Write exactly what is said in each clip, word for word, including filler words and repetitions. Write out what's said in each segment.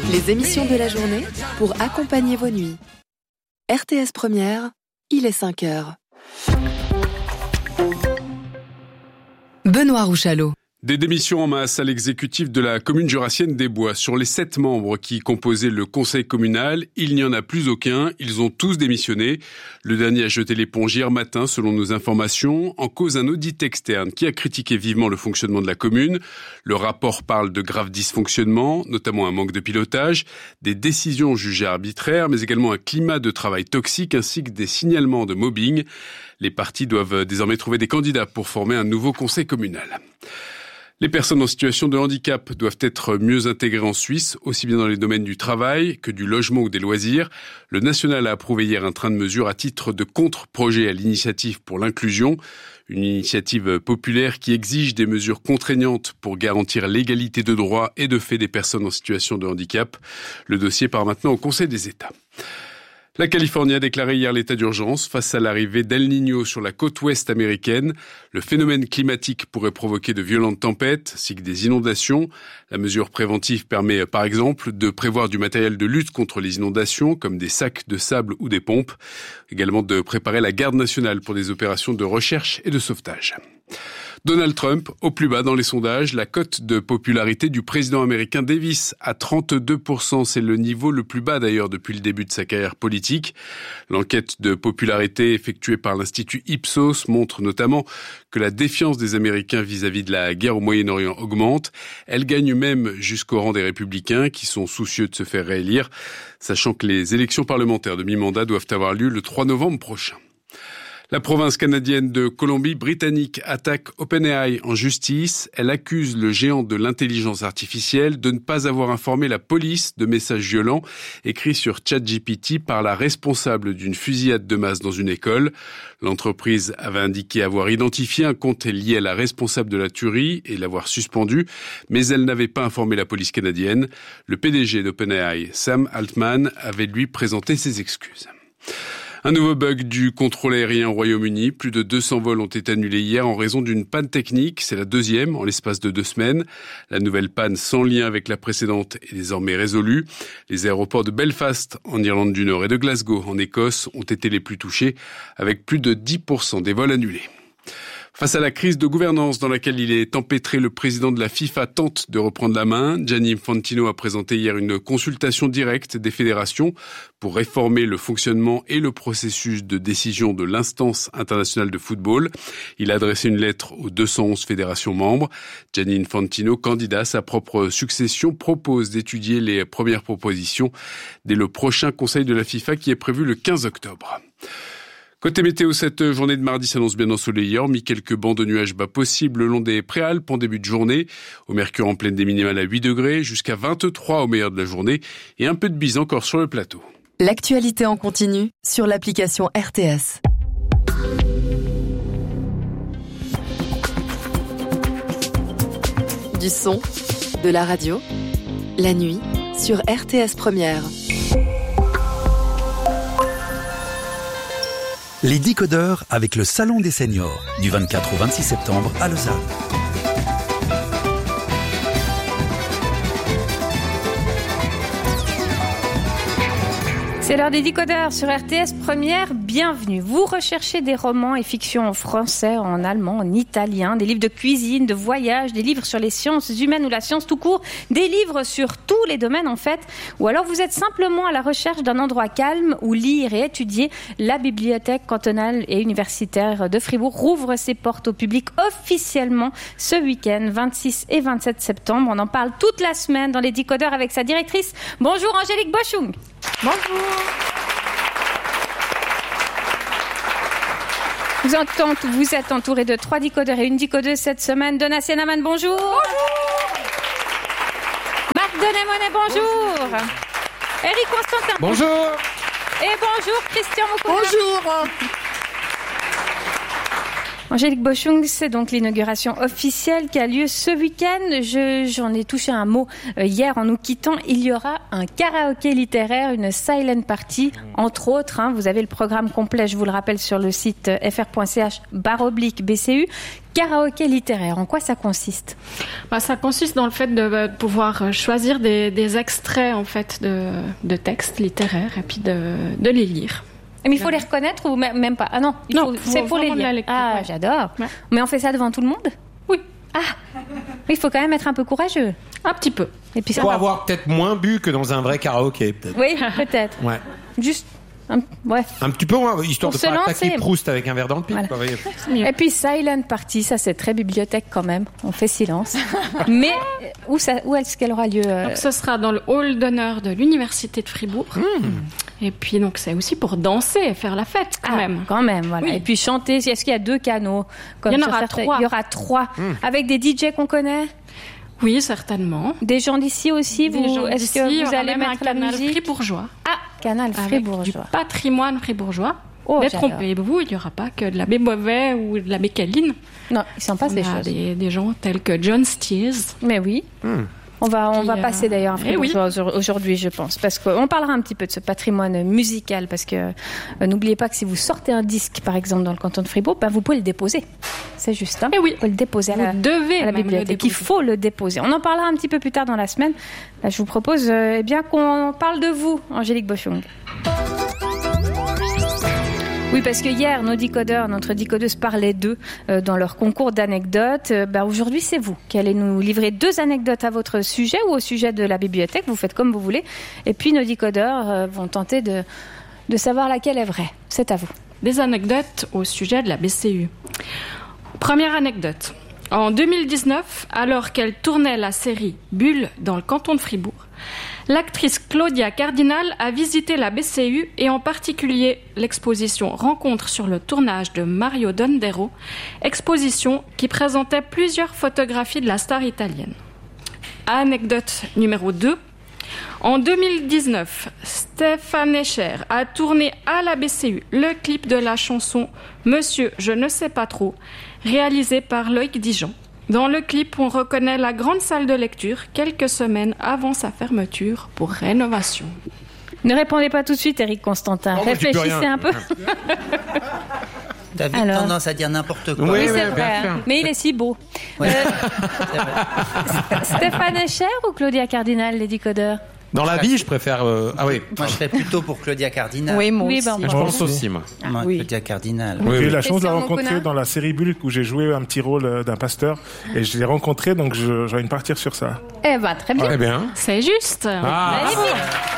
Les émissions de la journée pour accompagner vos nuits. R T S Première, il est cinq heures. Benoît Rouchalot. Des démissions en masse à l'exécutif de la commune jurassienne des Bois. Sur les sept membres qui composaient le conseil communal, il n'y en a plus aucun. Ils ont tous démissionné. Le dernier a jeté l'éponge hier matin, selon nos informations, en cause un audit externe qui a critiqué vivement le fonctionnement de la commune. Le rapport parle de graves dysfonctionnements, notamment un manque de pilotage, des décisions jugées arbitraires, mais également un climat de travail toxique ainsi que des signalements de mobbing. Les partis doivent désormais trouver des candidats pour former un nouveau conseil communal. Les personnes en situation de handicap doivent être mieux intégrées en Suisse, aussi bien dans les domaines du travail que du logement ou des loisirs. Le National a approuvé hier un train de mesures à titre de contre-projet à l'initiative pour l'inclusion, une initiative populaire qui exige des mesures contraignantes pour garantir l'égalité de droits et de fait des personnes en situation de handicap. Le dossier part maintenant au Conseil des États. La Californie a déclaré hier l'état d'urgence face à l'arrivée d'El Niño sur la côte ouest américaine. Le phénomène climatique pourrait provoquer de violentes tempêtes, ainsi que des inondations. La mesure préventive permet, par exemple, de prévoir du matériel de lutte contre les inondations, comme des sacs de sable ou des pompes. Également de préparer la garde nationale pour des opérations de recherche et de sauvetage. Donald Trump, au plus bas dans les sondages, la cote de popularité du président américain dévisse à trente-deux pour cent. C'est le niveau le plus bas d'ailleurs depuis le début de sa carrière politique. L'enquête de popularité effectuée par l'Institut Ipsos montre notamment que la défiance des Américains vis-à-vis de la guerre au Moyen-Orient augmente. Elle gagne même jusqu'au rang des républicains qui sont soucieux de se faire réélire, sachant que les élections parlementaires de mi-mandat doivent avoir lieu le trois novembre prochain. La province canadienne de Colombie-Britannique attaque OpenAI en justice. Elle accuse le géant de l'intelligence artificielle de ne pas avoir informé la police de messages violents écrits sur ChatGPT par la responsable d'une fusillade de masse dans une école. L'entreprise avait indiqué avoir identifié un compte lié à la responsable de la tuerie et l'avoir suspendu, mais elle n'avait pas informé la police canadienne. Le P D G d'OpenAI, Sam Altman, avait lui présenté ses excuses. Un nouveau bug du contrôle aérien au Royaume-Uni. Plus de deux cents vols ont été annulés hier en raison d'une panne technique. C'est la deuxième en l'espace de deux semaines. La nouvelle panne, sans lien avec la précédente, est désormais résolue. Les aéroports de Belfast, en Irlande du Nord, et de Glasgow, en Écosse, ont été les plus touchés, avec plus de dix pour cent des vols annulés. Face à la crise de gouvernance dans laquelle il est empêtré, le président de la FIFA tente de reprendre la main. Gianni Infantino a présenté hier une consultation directe des fédérations pour réformer le fonctionnement et le processus de décision de l'instance internationale de football. Il a adressé une lettre aux deux cent onze fédérations membres. Gianni Infantino, candidat à sa propre succession, propose d'étudier les premières propositions dès le prochain conseil de la FIFA qui est prévu le quinze octobre. Côté météo, cette journée de mardi s'annonce bien ensoleillée, hormis quelques bancs de nuages bas possibles le long des Préalpes en début de journée. Au mercure en pleine des minimales à huit degrés, jusqu'à vingt-trois au meilleur de la journée, et un peu de bise encore sur le plateau. L'actualité en continu sur l'application R T S. Du son, de la radio, la nuit sur R T S Première. Les décodeurs avec le Salon des Seniors, du vingt-quatre au vingt-six septembre à Lausanne. C'est l'heure des décodeurs sur R T S Première. Bienvenue. Vous recherchez des romans et fictions en français, en allemand, en italien, des livres de cuisine, de voyage, des livres sur les sciences humaines ou la science tout court, des livres sur tous les domaines en fait. Ou alors vous êtes simplement à la recherche d'un endroit calme où lire et étudier. La bibliothèque cantonale et universitaire de Fribourg rouvre ses portes au public officiellement ce week-end, vingt-six et vingt-sept septembre. On en parle toute la semaine dans les décodeurs avec sa directrice. Bonjour Angélique Boschung. Bonjour. Vous, entend, vous êtes entouré de trois décodeurs et une décodeuse cette semaine. Donna Sienaman, bonjour. Bonjour. Marc Denemonet, bonjour. bonjour. Éric Constantin. Bonjour. Et bonjour Christian Moukouda. Bonjour. Angélique Boschung, c'est donc l'inauguration officielle qui a lieu ce week-end. Je, j'en ai touché un mot euh, hier en nous quittant. Il y aura un karaoké littéraire, une silent party, entre autres. Hein, vous avez le programme complet, je vous le rappelle, sur le site f r point c h barre oblique B C U. Karaoké littéraire, en quoi ça consiste ? Bah, ça consiste dans le fait de, de pouvoir choisir des, des extraits en fait de, de textes littéraires et puis de, de les lire. Mais il faut les reconnaître ou même pas ? Ah non, il non faut, faut c'est pour les lire. Lecture, ah, ouais. J'adore. Ouais. Mais on fait ça devant tout le monde ? Oui. Ah, il faut quand même être un peu courageux. Un petit peu. Et puis ça faut va. avoir peut-être moins bu que dans un vrai karaoké, peut-être. Oui, peut-être. Ouais. Juste. Un, ouais. un petit peu, hein, histoire Pour de ne pas attaquer lancer. Proust avec un verre dans le pied. Voilà. Et puis silent party, ça c'est très bibliothèque quand même. On fait silence. Mais où, ça, où est-ce qu'elle aura lieu euh... Donc, ce sera dans le hall d'honneur de l'université de Fribourg. Mmh. Et puis donc c'est aussi pour danser et faire la fête quand ah, même. Quand même, voilà. Oui. Et puis chanter. Est-ce qu'il y a deux canaux comme Il y en aura certains... trois. Il y aura trois. Mmh. Avec des D J qu'on connaît. Oui, certainement. Des gens d'ici aussi. Des vous, gens est-ce d'ici, que vous allez même mettre un la canal musique fribourgeois. Ah, canal fribourgeois. Avec du patrimoine fribourgeois. Oh, détrompez-vous, il n'y aura pas que de l'abbé Beauvais ou de l'abbé Caline. Non, il s'en passe on des a choses. Des, des gens tels que John Steers. Mais oui. Mm. On va, on va passer d'ailleurs un fribourgeois oui. aujourd'hui, je pense, parce qu'on parlera un petit peu de ce patrimoine musical, parce que euh, n'oubliez pas que si vous sortez un disque, par exemple, dans le canton de Fribourg, ben, vous pouvez le déposer. C'est juste, hein. Et oui. Vous pouvez le déposer à vous la, devez à la bibliothèque. Il faut le déposer. On en parlera un petit peu plus tard dans la semaine. Là, je vous propose euh, eh bien qu'on parle de vous, Angélique Boschung. Oui, parce que hier, nos décodeurs, notre décodeuse parlait d'eux euh, dans leur concours d'anecdotes. Euh, bah, aujourd'hui, c'est vous qui allez nous livrer deux anecdotes à votre sujet ou au sujet de la bibliothèque. Vous faites comme vous voulez. Et puis, nos décodeurs euh, vont tenter de, de savoir laquelle est vraie. C'est à vous. Des anecdotes au sujet de la B C U. Première anecdote. En deux mille dix-neuf, alors qu'elle tournait la série Bulle dans le canton de Fribourg, l'actrice Claudia Cardinal a visité la B C U et en particulier l'exposition Rencontre sur le tournage de Mario Dondero, exposition qui présentait plusieurs photographies de la star italienne. Anecdote numéro deux. En deux mille dix-neuf, Stéphane Escher a tourné à la B C U le clip de la chanson Monsieur, je ne sais pas trop, réalisé par Loïc Dijon. Dans le clip, on reconnaît la grande salle de lecture quelques semaines avant sa fermeture pour rénovation. Ne répondez pas tout de suite, Éric Constantin. Oh, réfléchissez un peu. T'as vite Alors. tendance à dire n'importe quoi. Oui, Oui, c'est oui, vrai. bien Mais il est si beau. Ouais. Euh, Stéphane Escher ou Claudia Cardinal, les décodeurs ? Dans la vie, je préfère... Euh... Ah oui. Moi, je serais plutôt pour Claudia Cardinal. Oui, moi Oui, aussi. ben, Je pense aussi, moi. Moi, oui. Claudia Cardinal. Oui, J'ai eu oui. la chance de la Christian rencontrer Moncuna. dans la série Bulle où j'ai joué un petit rôle d'un pasteur et je l'ai rencontré, donc je, j'ai envie de partir sur ça. Eh ben, très bien. Très bien. C'est juste. Ah. Magnifique.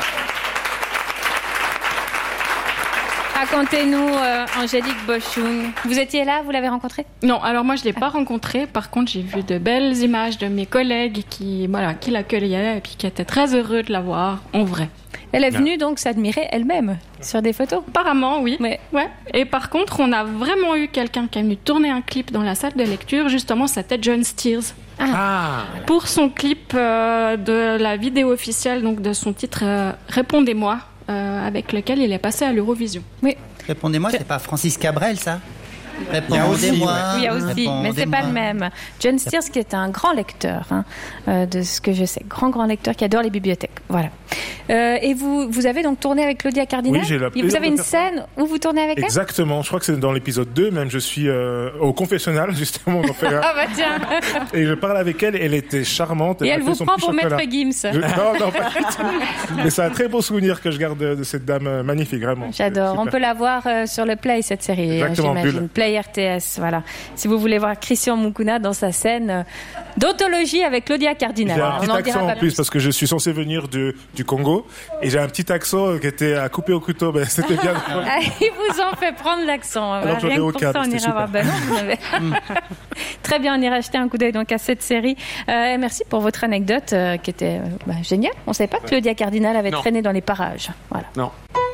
Racontez-nous, euh, Angélique Boschung. Vous étiez là, vous l'avez rencontrée ? Non, alors moi je l'ai pas rencontré. Par contre, j'ai vu de belles images de mes collègues qui, voilà, qui l'accueillaient et puis qui étaient très heureux de la voir en vrai. Elle est venue donc s'admirer elle-même sur des photos. Apparemment, oui. Ouais. Ouais. Et par contre, on a vraiment eu quelqu'un qui est venu tourner un clip dans la salle de lecture. Justement, c'était John Steers. Ah. Pour son clip euh, de la vidéo officielle, donc de son titre euh, Répondez-moi, euh, avec lequel il est passé à l'Eurovision. Oui, Répondez-moi, c'est pas Francis Cabrel, ça ? Il y a aussi, Répondez-moi. oui, il y a aussi, mais c'est pas le même. John Steers, qui est un grand lecteur, hein, euh, de ce que je sais, grand grand lecteur qui adore les bibliothèques. Voilà. Euh, et vous, vous avez donc tourné avec Claudia Cardinal ? Oui, j'ai la Et vous plaisir avez de une faire ça. scène où vous tournez avec Exactement, je crois que c'est dans l'épisode deux, même je suis euh, au confessionnal, justement. On en fait elle un. Ah bah tiens. Et je parle avec elle, elle était charmante. Et m'a elle fait vous son prend petit pour chocolat. Maître Gims. Je- Non, non, pas du tout. Mais c'est un très beau souvenir que je garde de, de cette dame euh, magnifique, vraiment. J'adore. C'est On super. peut la voir euh, sur le Play, cette série, Exactement, euh, j'imagine. Bulle. Play R T S, voilà. Si vous voulez voir Christian Moncuna dans sa scène euh, d'anthologie avec Claudia Cardinal. J'ai un Alors, petit on en dira accent pas en plus parce que je suis censé venir du, du Congo et j'ai un petit accent qui était à couper au couteau. Ben, c'était bien. Ah, il vous en fait prendre l'accent. Alors, Voilà. j'en ai Rien que aucun, pour ça, on mais ira c'était voir. Ben non, vous avez- Très bien, on ira jeter un coup d'œil donc à cette série. Euh, et merci pour votre anecdote euh, qui était euh, bah, géniale. On ne savait pas que Claudia Cardinal avait Non. traîné dans les parages. Voilà. Non.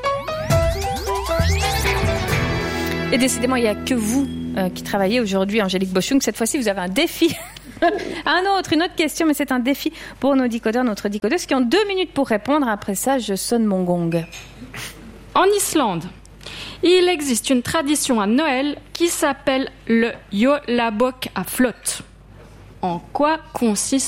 Et décidément, il n'y a que vous euh, qui travaillez aujourd'hui, Angélique Boschung. Cette fois-ci, vous avez un défi. Un autre, une autre question, mais c'est un défi pour nos décodeurs, notre décodeuse, qui ont deux minutes pour répondre. Après ça, je sonne mon gong. En Islande, Il existe une tradition à Noël qui s'appelle le Yolabok à flotte. En quoi consiste-t-elle ?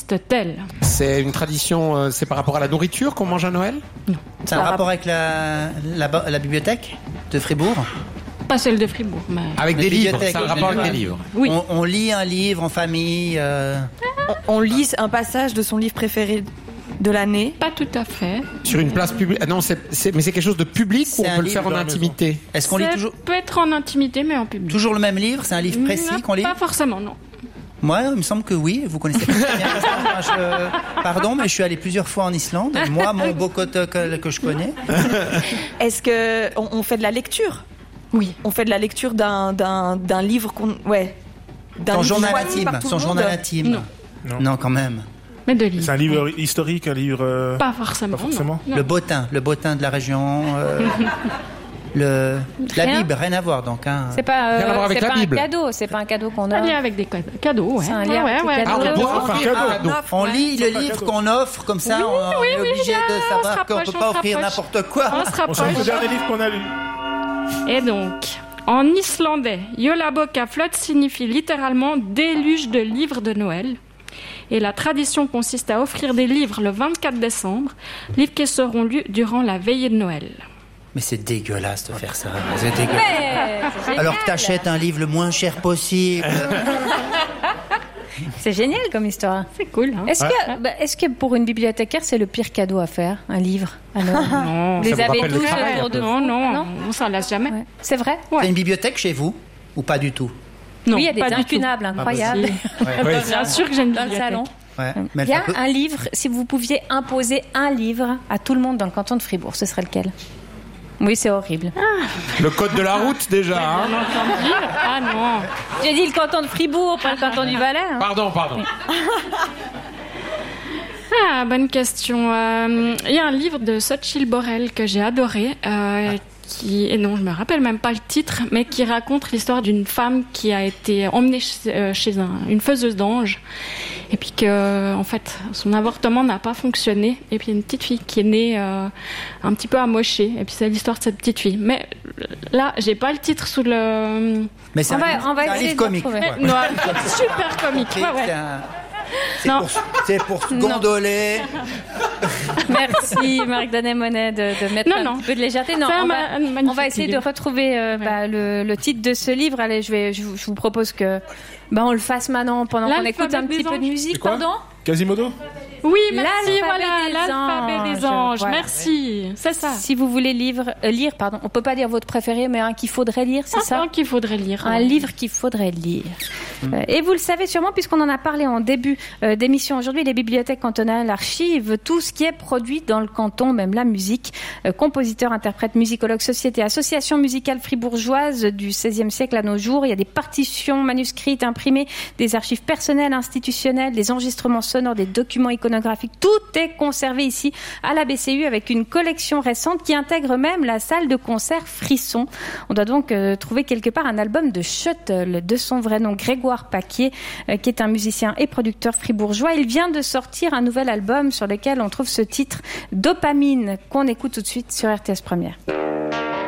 C'est une tradition, euh, c'est par rapport à la nourriture qu'on mange à Noël ? C'est un rapport avec la, la, la bibliothèque de Fribourg ? Pas celle de Fribourg, mais... Avec La des livres, bibliothèque, c'est un oui. rapport avec des livres. Oui. On, on lit un livre en famille. euh, On lit un passage de son livre préféré de l'année. Pas tout à fait. Sur une place publique. Ah non, c'est, c'est- mais c'est quelque chose de public ou C'est on un peut le livre faire en dans la intimité ? Est-ce qu'on lit Ça toujours, peut être en intimité, mais en public. toujours le même livre ? C'est un livre précis Non, qu'on lit ? Pas forcément, non. Moi, il me semble que oui. Vous connaissez pas très bien ça. Moi, je- Pardon, mais je suis allé plusieurs fois en Islande. Moi, mon Bokoto que, que je connais. Est-ce que on, on fait de la lecture ? Oui. On fait de la lecture d'un, d'un, d'un livre qu'on... Ouais. D'un Son livre journal choisi intime. par tout Son le journal monde. intime. Non. Non. Non, quand même. Mais de livres. C'est un livre historique, un livre. euh, Pas forcément. Pas forcément. non. Le bottin. Le bottin de la région. euh, le, la Rien. Bible, rien à voir. Donc, hein. C'est pas, euh, Rien à voir avec c'est la pas un Bible. cadeau, c'est pas un cadeau qu'on Un a. lien avec des cadeaux, cadeaux, ouais. C'est un lien ouais, avec ouais, des ouais. Ah, on cadeaux. doit offrir un Ah, cadeau. on lit le pas livre cadeau. qu'on offre, comme ça, on, on est obligé de on se savoir qu'on rapproche, peut on pas se offrir rapproche. n'importe quoi. On se On sait rapproche. le dernier livre qu'on a lu. Et donc, en islandais, Jólabókaflöt flotte signifie littéralement déluge de livres de Noël. Et la tradition consiste à offrir des livres le vingt-quatre décembre, livres qui seront lus durant la veillée de Noël. Mais c'est dégueulasse de faire ça. C'est dégueulasse. Mais c'est génial. Alors que t'achètes un livre le moins cher possible. C'est génial comme histoire. C'est cool, hein? Est-ce que, bah, est-ce que pour une bibliothécaire, c'est le pire cadeau à faire, un livre alors, Non, vous les ça vous avez rappelle le tous travail, autour un de non, vous non, non on s'en lasse jamais. Ouais. C'est vrai Ouais. T'as une bibliothèque chez vous ou pas du tout? Non, Oui, il y a pas des du incunables tout. incroyables Ouais. Bien sûr que j'ai une dans le bibliothèque. salon. Ouais. Mais Il y a elle fait un peu- un livre, si vous pouviez imposer un livre à tout le monde dans le canton de Fribourg, ce serait lequel? Oui, c'est horrible. Le code de la route, déjà. Hein. Ah non. J'ai dit le canton de Fribourg, pas le canton du Valais. hein. Pardon, pardon. Ah, bonne question. Euh, Il y a un livre de Xochitl Borel que j'ai adoré, euh, qui, et non, je me rappelle même pas le titre, mais qui raconte l'histoire d'une femme qui a été emmenée chez, euh, chez un, une faiseuse d'ange, et puis que, en fait, son avortement n'a pas fonctionné, et puis il y a une petite fille qui est née euh, un petit peu amochée, et puis c'est l'histoire de cette petite fille. Mais là, j'ai pas le titre sous le. Mais c'est On un, va- livre- on va c'est un essayer livre de comique. retrouver. quoi. Non, super comique. C'est- Ouais, ouais. c'est un- c'est Non. pour, c'est pour se gondoler. Merci Marc Danet-Monet de, de mettre Non, un non. petit peu de légèreté. Non, C'est un on, ma- va, un magnifique on va essayer livre. de retrouver euh, bah, le, le titre de ce livre. Allez, je, vais, je, vous, je vous propose que bah, on le fasse maintenant pendant qu'on écoute un L'alphabet petit des peu de anges. musique. C'est quoi Pardon Quasimodo? Oui, merci, L'alphabet voilà, des l'alphabet des anges. anges. Voilà. Merci, c'est ça. Si vous voulez livre, euh, lire, pardon, on peut pas dire votre préféré, mais un qu'il faudrait lire, c'est ça Un qu'il faudrait lire. Un ouais. livre qu'il faudrait lire. Euh, Et vous le savez sûrement, puisqu'on en a parlé en début euh, d'émission aujourd'hui, les bibliothèques cantonales archivent tout ce qui est produit dans le canton, même la musique. Euh, compositeurs, interprètes, musicologues, sociétés, associations musicales fribourgeoises du seizième siècle à nos jours. Il y a des partitions manuscrites, imprimées, des archives personnelles, institutionnelles, des enregistrements sonores, des documents iconographiques. Tout est conservé ici à la B C U avec une collection récente qui intègre même la salle de concert Frisson. On doit donc euh, trouver quelque part un album de Shuttle, de son vrai nom Grégoire Paquier, euh, qui est un musicien et producteur fribourgeois. Il vient de sortir un nouvel album sur lequel on trouve ce titre Dopamine qu'on écoute tout de suite sur R T S Première.